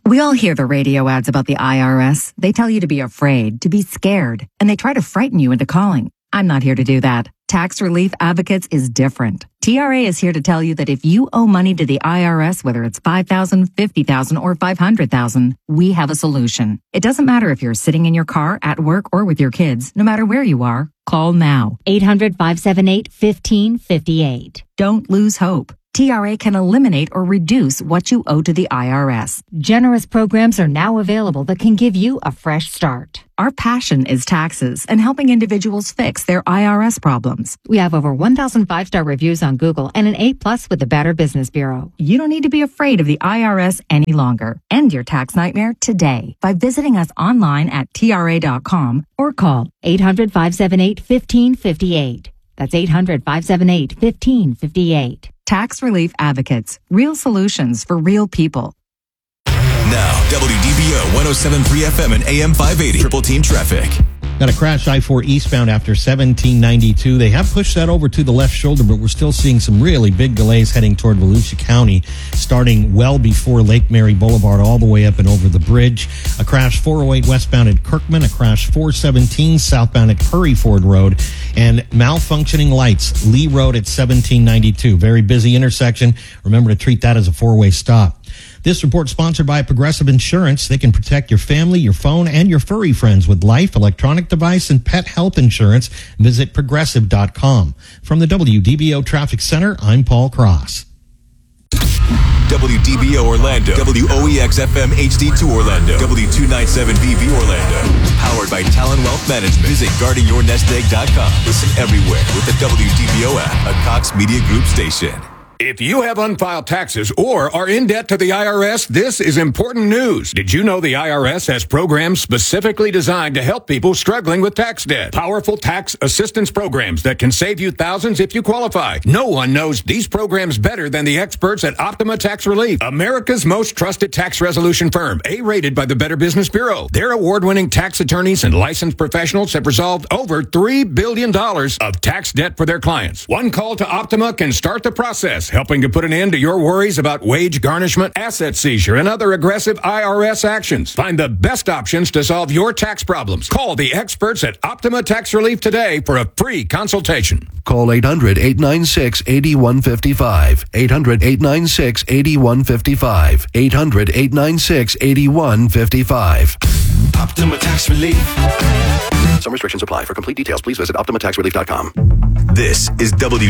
We all hear the radio ads about the IRS. They tell you to be afraid, to be scared, and they try to frighten you into calling. I'm not here to do that. Tax Relief Advocates is different. TRA is here to tell you that if you owe money to the IRS, whether it's $5,000, $50,000, or $500,000, we have a solution. It doesn't matter if you're sitting in your car, at work, or with your kids. No matter where you are, call now. 800-578-1558. Don't lose hope. TRA can eliminate or reduce what you owe to the IRS. Generous programs are now available that can give you a fresh start. Our passion is taxes and helping individuals fix their IRS problems. We have over 1,000 5-star reviews on Google and an A+ with the Better Business Bureau. You don't need to be afraid of the IRS any longer. End your tax nightmare today by visiting us online at TRA.com or call 800-578-1558. That's 800-578-1558. Tax Relief Advocates. Real solutions for real people. Now, WDBO 107.3 FM and AM 580. Triple Team Traffic. Got a crash I-4 eastbound after 1792. They have pushed that over to the left shoulder, but we're still seeing some really big delays heading toward Volusia County, starting well before Lake Mary Boulevard, all the way up and over the bridge. A crash 408 westbound at Kirkman, a crash 417 southbound at Curryford Road, and malfunctioning lights, Lee Road at 1792. Very busy intersection. Remember to treat that as a four-way stop. This report sponsored by Progressive Insurance. They can protect your family, your phone, and your furry friends with life, electronic device, and pet health insurance. Visit Progressive.com. From the WDBO Traffic Center, I'm Paul Cross. WDBO Orlando, WOEX FM HD2 Orlando, W297BV Orlando. Powered by Talon Wealth Management. Visit guardingyournestegg.com. Listen everywhere with the WDBO app, a Cox Media Group station. If you have unfiled taxes or are in debt to the IRS, this is important news. Did you know the IRS has programs specifically designed to help people struggling with tax debt? Powerful tax assistance programs that can save you thousands if you qualify. No one knows these programs better than the experts at Optima Tax Relief, America's most trusted tax resolution firm, A-rated by the Better Business Bureau. Their award-winning tax attorneys and licensed professionals have resolved over $3 billion of tax debt for their clients. One call to Optima can start the process, helping to put an end to your worries about wage garnishment, asset seizure, and other aggressive IRS actions. Find the best options to solve your tax problems. Call the experts at Optima Tax Relief today for a free consultation. Call 800-896-8155. 800-896-8155. 800-896-8155. Optima Tax Relief. Some restrictions apply. For complete details, please visit OptimaTaxRelief.com. This is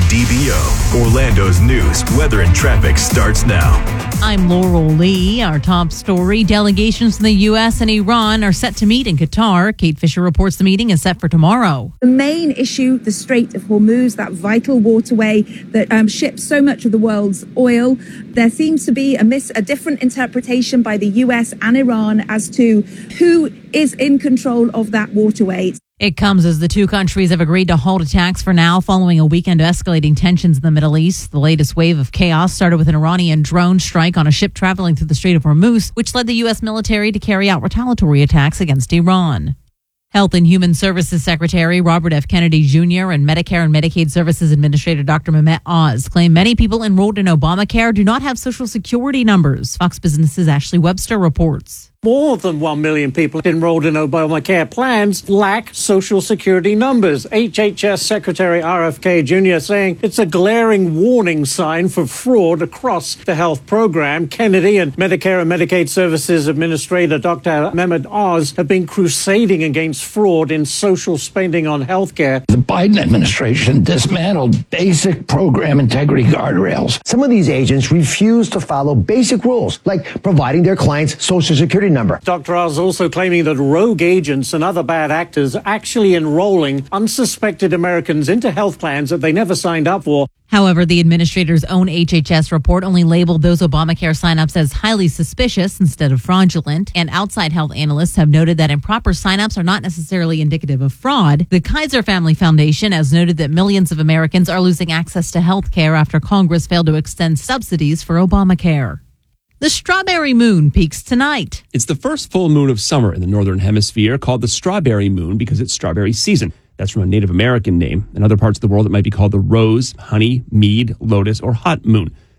WDBO. Orlando's news, weather, and traffic starts now. I'm Laurel Lee. Our top story, delegations from the U.S. and Iran are set to meet in Qatar. Kate Fisher reports the meeting is set for tomorrow. The main issue, the Strait of Hormuz, that vital waterway that ships so much of the world's oil. There seems to be a different interpretation by the U.S. and Iran as to who is in control of that waterway. It comes as the two countries have agreed to halt attacks for now following a weekend of escalating tensions in the Middle East. The latest wave of chaos started with an Iranian drone strike on a ship traveling through the Strait of Hormuz, which led the U.S. military to carry out retaliatory attacks against Iran. Health and Human Services Secretary Robert F. Kennedy Jr. and Medicare and Medicaid Services Administrator Dr. Mehmet Oz claim many people enrolled in Obamacare do not have Social Security numbers. Fox Business's Ashley Webster reports. More than 1 million people enrolled in Obamacare plans lack Social Security numbers. HHS Secretary RFK Jr. saying it's a glaring warning sign for fraud across the health program. Kennedy and Medicare and Medicaid Services Administrator Dr. Mehmet Oz have been crusading against fraud in social spending on health care. The Biden administration dismantled basic program integrity guardrails. Some of these agents refuse to follow basic rules, like providing their clients Social Security number. Dr. Oz also claiming that rogue agents and other bad actors are actually enrolling unsuspected Americans into health plans that they never signed up for. However, the administrator's own HHS report only labeled those Obamacare signups as highly suspicious instead of fraudulent. And outside health analysts have noted that improper signups are not necessarily indicative of fraud. The Kaiser Family Foundation has noted that millions of Americans are losing access to health care after Congress failed to extend subsidies for Obamacare. The strawberry moon peaks tonight. It's the first full moon of summer in the Northern Hemisphere, called the strawberry moon because it's strawberry season. That's from a Native American name. In other parts of the world, it might be called the rose, honey, mead, lotus, or hot moon.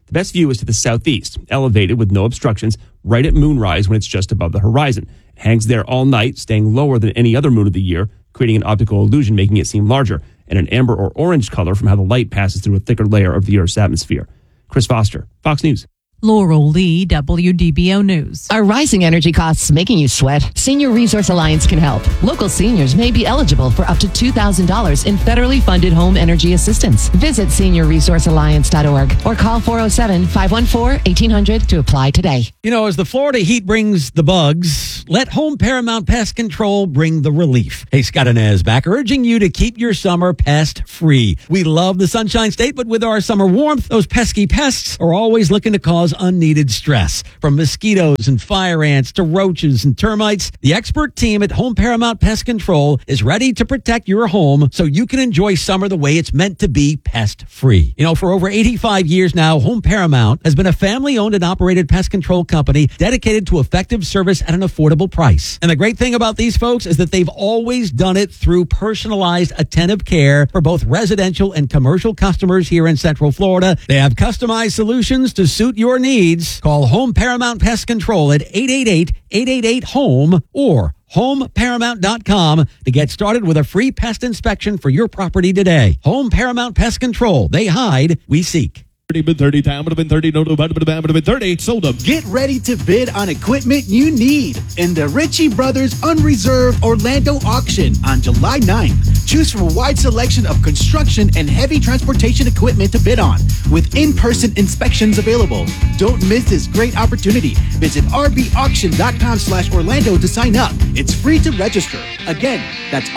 The best view is to the southeast, elevated with no obstructions, right at moonrise when it's just above the horizon. It hangs there all night, staying lower than any other moon of the year, creating an optical illusion, making it seem larger, and an amber or orange color from how the light passes through a thicker layer of the Earth's atmosphere. Chris Foster, Fox News. Laurel Lee, WDBO News. Are rising energy costs making you sweat? Senior Resource Alliance can help. Local seniors may be eligible for up to $2,000 in federally funded home energy assistance. Visit seniorresourcealliance.org or call 407-514-1800 to apply today. You know, as the Florida heat brings the bugs, let Home Paramount Pest Control bring the relief. Hey, Scott Inez back, urging you to keep your summer pest-free. We love the Sunshine State, but with our summer warmth, those pesky pests are always looking to cause unneeded stress. From mosquitoes and fire ants to roaches and termites, the expert team at Home Paramount Pest Control is ready to protect your home so you can enjoy summer the way it's meant to be, pest-free. You know, for over 85 years now, Home Paramount has been a family-owned and operated pest control company dedicated to effective service at an affordable price. And the great thing about these folks is that they've always done it through personalized, attentive care for both residential and commercial customers here in Central Florida. They have customized solutions to suit your needs. Call Home Paramount Pest Control at 888-888-HOME or homeparamount.com to get started with a free pest inspection for your property today. Home Paramount Pest Control. They hide, we seek. 30 time would have been 30, no, would have been 30. Sold them. Get ready to bid on equipment you need in the Ritchie Brothers Unreserved Orlando auction on July 9th. Choose from a wide selection of construction and heavy transportation equipment to bid on, with in-person inspections available. Don't miss this great opportunity. Visit rbauction.com/Orlando to sign up. It's free to register. Again, that's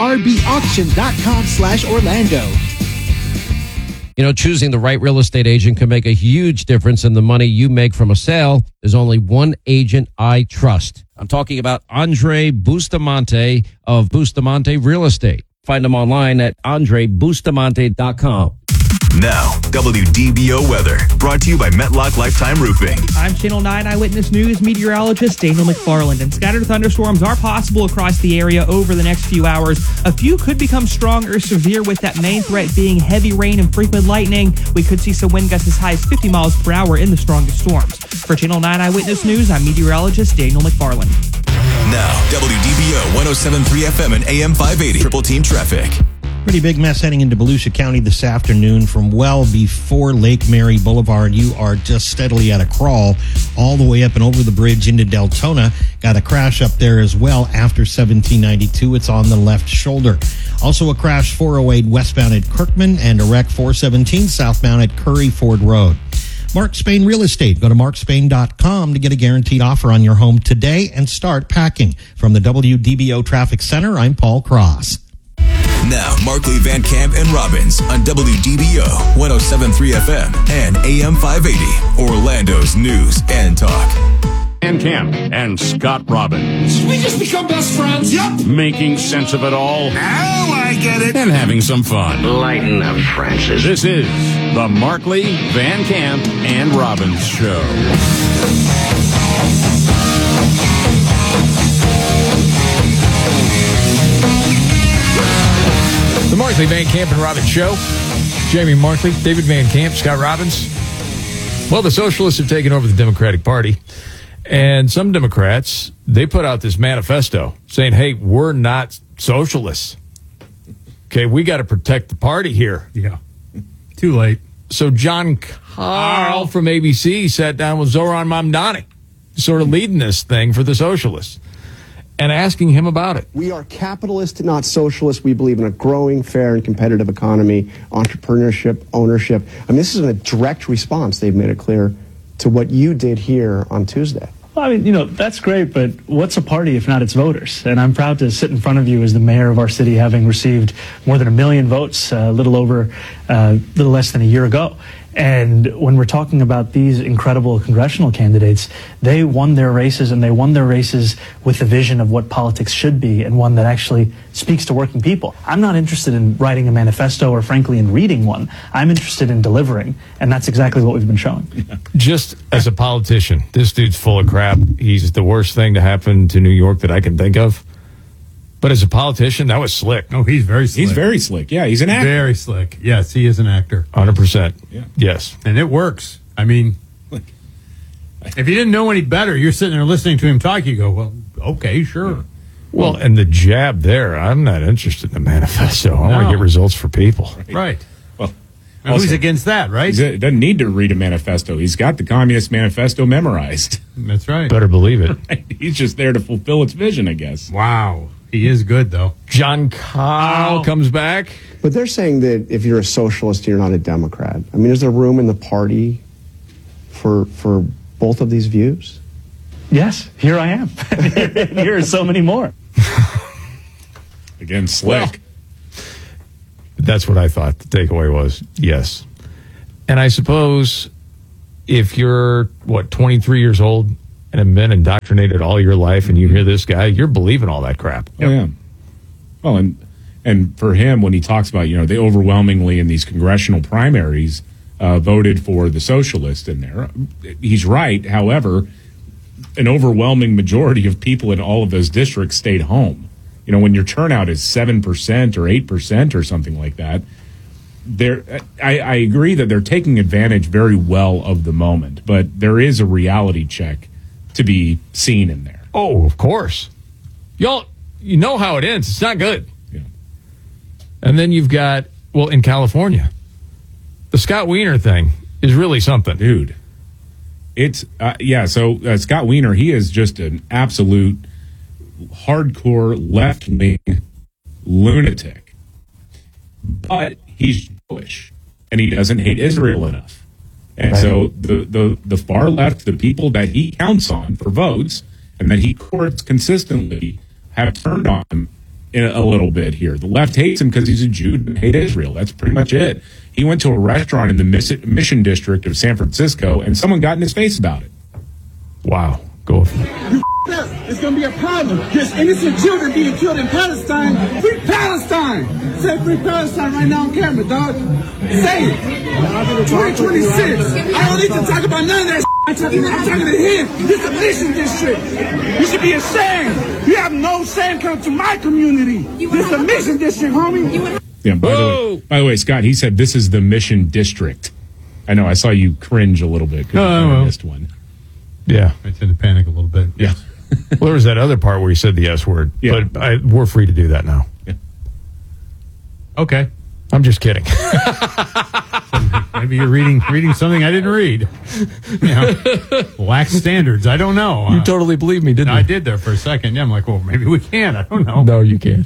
rbauction.com/Orlando. You know, choosing the right real estate agent can make a huge difference in the money you make from a sale. There's only one agent I trust. I'm talking about Andre Bustamante of Bustamante Real Estate. Find him online at andrebustamante.com. Now, WDBO weather, brought to you by Metlock Lifetime Roofing. I'm Channel 9 Eyewitness News meteorologist Daniel McFarland, and scattered thunderstorms are possible across the area over the next few hours. A few could become strong or severe, with that main threat being heavy rain and frequent lightning. We could see some wind gusts as high as 50 miles per hour in the strongest storms. For Channel 9 Eyewitness News, I'm meteorologist Daniel McFarland. Now, WDBO 107.3 FM and AM 580. Triple Team Traffic. Pretty big mess heading into Volusia County this afternoon from well before Lake Mary Boulevard. You are just steadily at a crawl all the way up and over the bridge into Deltona. Got a crash up there as well after 1792. It's on the left shoulder. Also a crash 408 westbound at Kirkman and a wreck 417 southbound at Curry Ford Road. Mark Spain Real Estate. Go to markspain.com to get a guaranteed offer on your home today and start packing. From the WDBO Traffic Center, I'm Paul Cross. Now, Markley, Van Camp, and Robbins on WDBO 107.3 FM and AM 580, Orlando's news and talk. Van Camp and Scott Robbins. We just become best friends. Yep. Making sense of it all. Now I get it. And having some fun. Lighten up, Francis. This is the Markley, Van Camp, and Robbins Show. The Markley, Van Camp, and Robbins Show. Jamie Markley, David Van Camp, Scott Robbins. Well, the socialists have taken over the Democratic Party. And some Democrats, they put out this manifesto saying, hey, we're not socialists. Okay, we got to protect the party here. Yeah, too late. So John Carl from ABC sat down with Zoran Mamdani, sort of leading this thing for the socialists, and asking him about it. We are capitalist, not socialist. We believe in a growing, fair, and competitive economy, entrepreneurship, ownership. I mean, this is a direct response, they've made it clear, to what you did here on Tuesday. Well, I mean, you know, that's great, but what's a party if not its voters? And I'm proud to sit in front of you as the mayor of our city, having received more than 1 million votes a little less than a year ago. And when we're talking about these incredible congressional candidates, they won their races, and they won their races with a vision of what politics should be, and one that actually speaks to working people. I'm not interested in writing a manifesto or, frankly, in reading one. I'm interested in delivering, and that's exactly what we've been showing. Just as a politician, this dude's full of crap. He's the worst thing to happen to New York that I can think of. But as a politician, that was slick. Oh, he's very slick. He's very slick. Yeah, he's an actor. Very slick. Yes, he is an actor. 100%. Yeah. Yes. And it works. I mean, if you didn't know any better, you're sitting there listening to him talk, you go, well, okay, sure. Well, and the jab there, I'm not interested in the manifesto. I want to get results for people. Right. Well, and who's against that, right? He doesn't need to read a manifesto. He's got the Communist Manifesto memorized. That's right. Better believe it. Right. He's just there to fulfill its vision, I guess. Wow. He is good, though. John Kyle comes back. But they're saying that if you're a socialist, you're not a Democrat. I mean, is there room in the party for both of these views? Yes, here I am. Here are so many more. Again, slick. That's what I thought the takeaway was. Yes. And I suppose if you're, 23 years old and have been indoctrinated all your life and you hear this guy, you're believing all that crap. Oh, yeah. Well, and for him, when he talks about, they overwhelmingly in these congressional primaries voted for the socialist in there, he's right. However, an overwhelming majority of people in all of those districts stayed home. When your turnout is 7% or 8% or something like that, I agree that they're taking advantage very well of the moment, but there is a reality check to be seen in there. Oh, of course. Y'all, you know how it ends. It's not good. Yeah. And then you've got, in California, the Scott Wiener thing is really something. Dude. It's, so Scott Wiener, he is just an absolute hardcore left-wing lunatic. But he's Jewish, and he doesn't hate Israel enough. And so the far left, the people that he counts on for votes and that he courts consistently, have turned on him in a little bit here. The left hates him because he's a Jew and hate Israel. That's pretty much it. He went to a restaurant in the Mission District of San Francisco, and someone got in his face about it. Wow. Go. It's going to be a problem. There's innocent children being killed in Palestine. Free Palestine! Say free Palestine right now on camera, dog. Say it. 2026. I don't need to talk about none of that. I'm talking to him. This is a mission district. You should be ashamed. You have no shame coming to my community. This is a mission district, homie. Yeah. By the way, Scott, he said this is the Mission District. I know. I saw you cringe a little bit because I missed one. Yeah. I tend to panic a little bit. Yeah. Well, there was that other part where he said the S word. Yeah. But we're free to do that now. Yeah. Okay. I'm just kidding. Maybe you're reading something I didn't read. Lax standards. I don't know. You totally believe me, didn't you? I did there for a second. Yeah, I'm like, well, maybe we can. I don't know. No, you can't.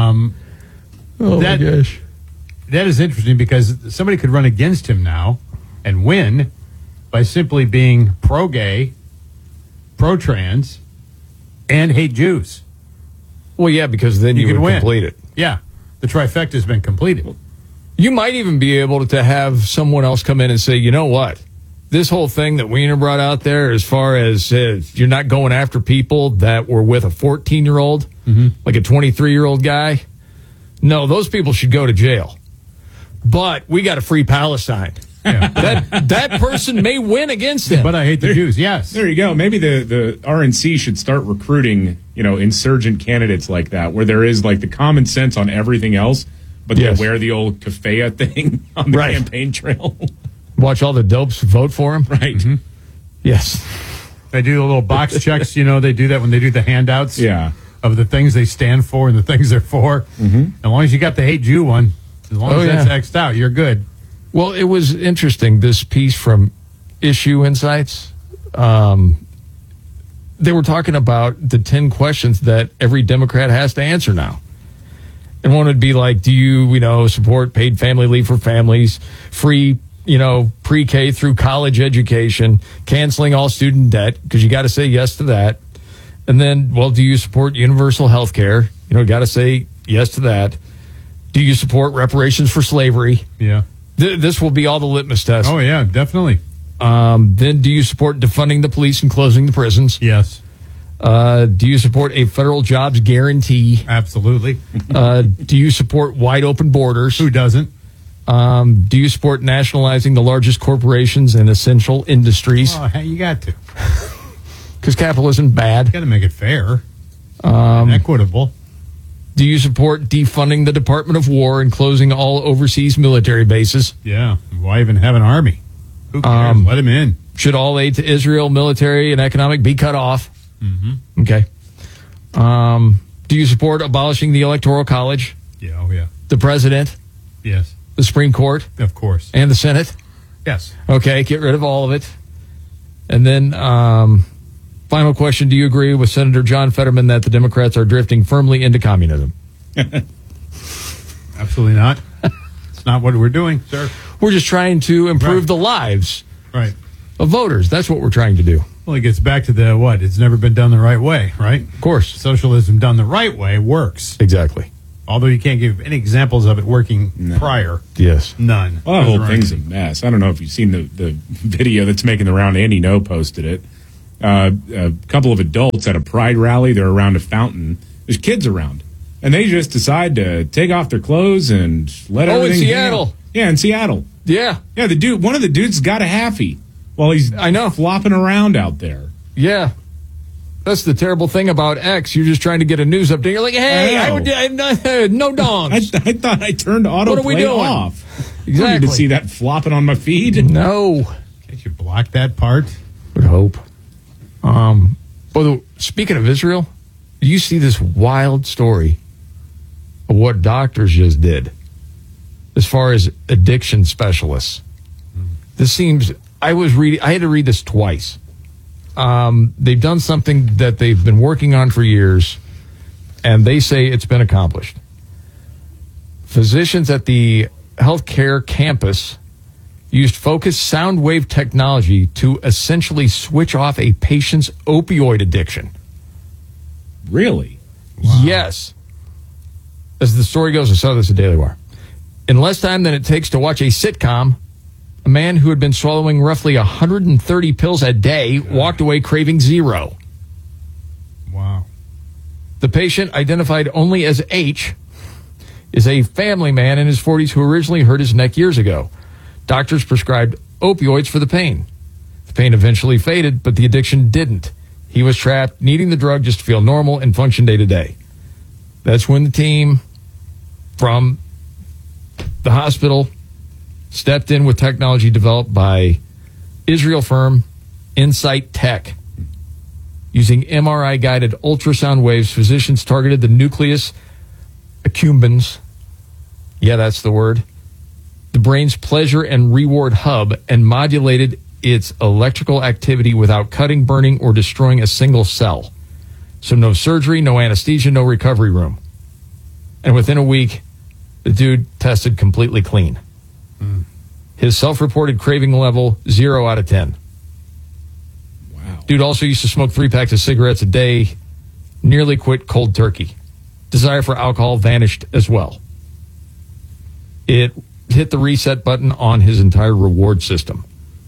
My gosh. That is interesting because somebody could run against him now and win by simply being pro-gay, pro-trans, and hate Jews. Well, yeah, because then you could would win. complete it. Yeah. The trifecta has been completed. You might even be able to have someone else come in and say, you know what? This whole thing that Wiener brought out there, as far as you're not going after people that were with a 14-year-old, like a 23-year-old guy. No, those people should go to jail. But we got to free Palestine. Yeah. that person may win against him. But I hate the Jews, yes. There you go. Maybe the RNC should start recruiting, insurgent candidates like that, where there is like the common sense on everything else, but they wear the old keffiyeh thing on the campaign trail. Watch all the dopes vote for him. Right. Mm-hmm. Yes. They do the little box checks, they do that when they do the handouts. Yeah. Of the things they stand for and the things they're for. As long as you got the hate Jew one, as long as that's X'd out, you're good. Well, it was interesting, this piece from Issue Insights. They were talking about the 10 questions that every Democrat has to answer now. And one would be like, do you, support paid family leave for families, free, pre-K through college education, canceling all student debt, because you got to say yes to that. And then, do you support universal health care? Got to say yes to that. Do you support reparations for slavery? Yeah. This will be all the litmus tests. Oh, yeah, definitely. Then do you support defunding the police and closing the prisons? Yes. Do you support a federal jobs guarantee? Absolutely. Do you support wide open borders? Who doesn't? Do you support nationalizing the largest corporations and essential industries? Oh, you got to. Because capitalism bad. You got to make it fair and equitable. Do you support defunding the Department of War and closing all overseas military bases? Yeah. Why even have an army? Who cares? Let him in. Should all aid to Israel, military and economic, be cut off? Mm-hmm. Okay. Do you support abolishing the Electoral College? Yeah, oh yeah. The president? Yes. The Supreme Court? Of course. And the Senate? Yes. Okay, get rid of all of it. And then, final question, do you agree with Senator John Fetterman that the Democrats are drifting firmly into communism? Absolutely not. It's not what we're doing, sir. We're just trying to improve the lives of voters. That's what we're trying to do. Well, it gets back to the what? It's never been done the right way, right? Of course. Socialism done the right way works. Exactly. Although you can't give any examples of it working prior. Yes. None. Well, the whole thing's a mess. I don't know if you've seen the video that's making the round. Andy No posted it. A couple of adults at a pride rally. They're around a fountain. There's kids around. And they just decide to take off their clothes and let everything in hang Seattle. out. Yeah, in Seattle. Yeah. Yeah, one of the dudes got a halfie while he's flopping around out there. Yeah. That's the terrible thing about X. You're just trying to get a news update. You're like, hey, no dongs. I thought I turned autoplay off. Exactly. I didn't see that flopping on my feed. No. Can't you block that part? Would hope. Speaking of Israel, do you see this wild story of what doctors just did as far as addiction specialists? This seems, I had to read this twice. They've done something that they've been working on for years, and they say it's been accomplished. Physicians at the healthcare campus used focused sound wave technology to essentially switch off a patient's opioid addiction. Really? Wow. Yes. As the story goes, I saw this at Daily Wire. In less time than it takes to watch a sitcom, a man who had been swallowing roughly 130 pills a day walked away craving zero. Wow. The patient, identified only as H, is a family man in his 40s who originally hurt his neck years ago. Doctors prescribed opioids for the pain. The pain eventually faded, but the addiction didn't. He was trapped, needing the drug just to feel normal and function day to day. That's when the team from the hospital stepped in with technology developed by Israel firm Insight Tech. Using MRI-guided ultrasound waves, physicians targeted the nucleus accumbens. Yeah, that's the word. The brain's pleasure and reward hub, and modulated its electrical activity without cutting, burning, or destroying a single cell. So no surgery, no anesthesia, no recovery room. And within a week, the dude tested completely clean. His self-reported craving level, 0 out of 10. Wow. Dude also used to smoke 3 packs of cigarettes a day, nearly quit cold turkey. Desire for alcohol vanished as well. It hit the reset button on his entire reward system.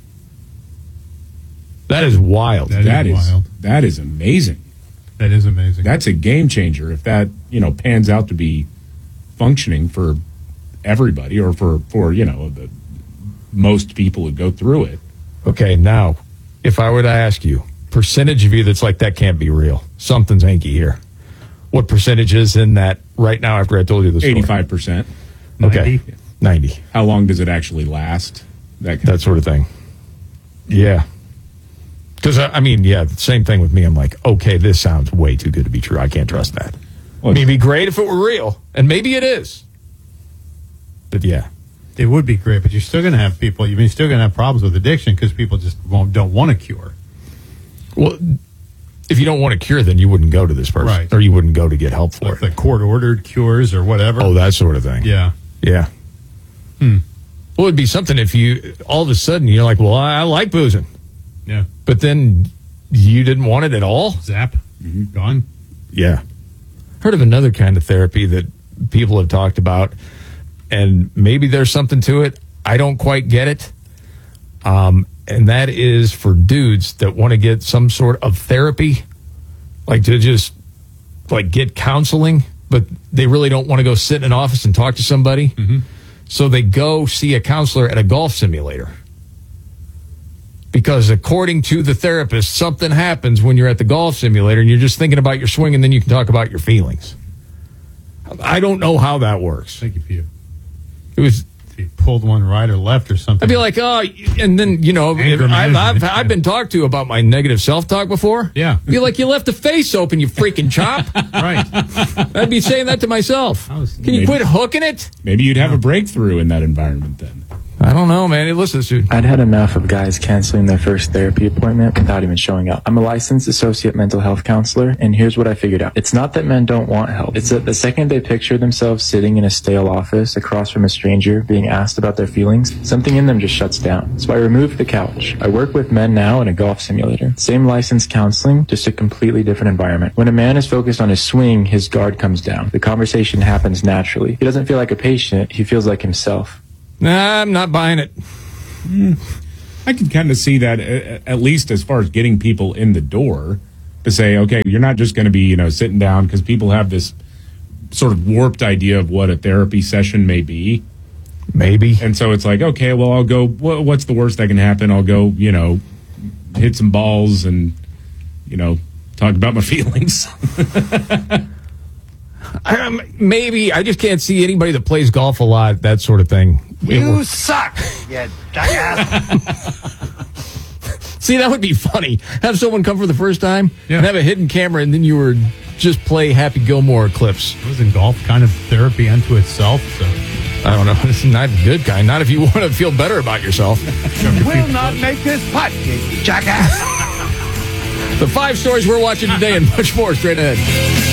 That is wild. That is wild. That is amazing. That is amazing. That's a game changer if that, pans out to be functioning for everybody, or for the most people who go through it. Okay, now, if I were to ask you, percentage of you that's like, that can't be real, something's hanky here. What percentage is in that right now after I told you the story? 85%. Okay, 90. How long does it actually last? That sort of thing. Yeah. Because, the same thing with me. I'm like, okay, this sounds way too good to be true. I can't trust that. Well, it'd be great if it were real, and maybe it is. But yeah. It would be great, but you're still going to have people, you're still going to have problems with addiction because people just don't want a cure. Well, if you don't want a cure, then you wouldn't go to this person. Right. Or you wouldn't go to get help for it. The court-ordered cures or whatever. Oh, that sort of thing. Yeah. Yeah. Well, it'd be something if you, all of a sudden, you're like, well, I like boozing. Yeah. But then you didn't want it at all? Zap. Gone. Yeah. Heard of another kind of therapy that people have talked about, and maybe there's something to it. I don't quite get it. And that is for dudes that want to get some sort of therapy, like to just like get counseling, but they really don't want to go sit in an office and talk to somebody. Mm-hmm. So they go see a counselor at a golf simulator. Because according to the therapist, something happens when you're at the golf simulator and you're just thinking about your swing, and then you can talk about your feelings. I don't know how that works. Thank you, Peter. It was You pulled one right or left or something. I'd be like, oh, and then, you know, Anger I've been talked to about my negative self-talk before. Yeah. Be like, you left the face open, you freaking chop. Right. I'd be saying that to myself. Can you quit hooking it? Maybe you'd have a breakthrough in that environment then. I don't know, man. Listen, dude. I'd had enough of guys canceling their first therapy appointment without even showing up. I'm a licensed associate mental health counselor, and here's what I figured out. It's not that men don't want help. It's that the second they picture themselves sitting in a stale office across from a stranger being asked about their feelings, something in them just shuts down. So I removed the couch. I work with men now in a golf simulator. Same licensed counseling, just a completely different environment. When a man is focused on his swing, his guard comes down. The conversation happens naturally. He doesn't feel like a patient. He feels like himself. Nah, I'm not buying it. I can kind of see that, at least as far as getting people in the door, to say, okay, you're not just going to be, you know, sitting down, because people have this sort of warped idea of what a therapy session may be. Maybe. And so it's like, okay, well, I'll go, what's the worst that can happen? I'll go, you know, hit some balls and, you know, talk about my feelings. Maybe. I just can't see anybody that plays golf a lot, that sort of thing. You suck, you jackass. See, that would be funny. Have someone come for the first time and have a hidden camera, and then you were just play Happy Gilmore clips. Wasn't golf kind of therapy unto itself? So I don't know. It's not a good kind. Not if you want to feel better about yourself. Will not make this putt, you jackass. The 5 stories we're watching today and much more straight ahead.